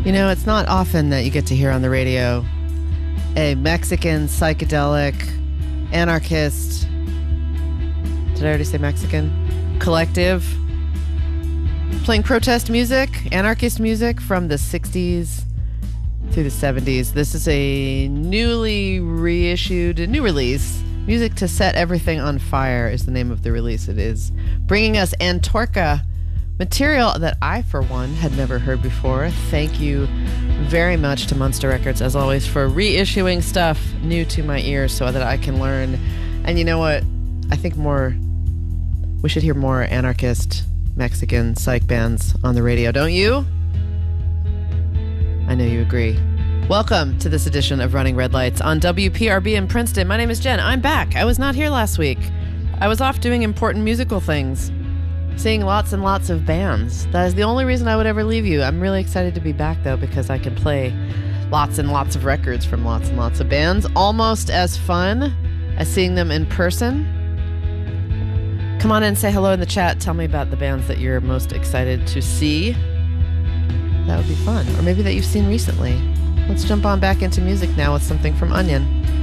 You know, it's not often that you get to hear on the radio a Mexican psychedelic anarchist, did I already say Mexican? Collective playing protest music, anarchist music from the 60s through the 70s. This is a newly reissued, new release. Music to Set Everything on Fire is the name of the release. It is bringing us Antorcha, material that I, for one, had never heard before. Thank you very much to Monster Records, as always, for reissuing stuff new to my ears so that I can learn. And you know what? I think we should hear more anarchist Mexican psych bands on the radio, don't you? I know you agree. Welcome to this edition of Running Red Lights on WPRB in Princeton. My name is Jen. I'm back. I was not here last week. I was off doing important musical things, seeing lots and lots of bands. That is the only reason I would ever leave you. I'm really excited to be back, though, because I can play lots and lots of records from lots and lots of bands. Almost as fun as seeing them in person. Come on in, say hello in the chat. Tell me about the bands that you're most excited to see. That would be fun. Or maybe that you've seen recently. Let's jump on back into music now with something from Onion.